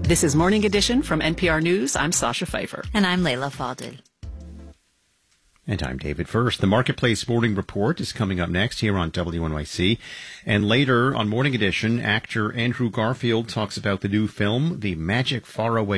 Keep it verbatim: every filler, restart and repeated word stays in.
This is Morning Edition from N P R News. I'm Sasha Pfeiffer. And I'm Layla Fadel. And I'm David First. The Marketplace Morning Report is coming up next here on W N Y C. And later on Morning Edition, actor Andrew Garfield talks about the new film, The Magic Faraway